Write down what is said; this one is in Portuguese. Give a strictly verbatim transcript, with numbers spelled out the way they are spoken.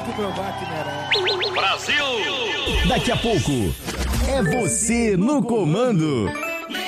que provar que merece. Brasil! Daqui a pouco, é você no comando.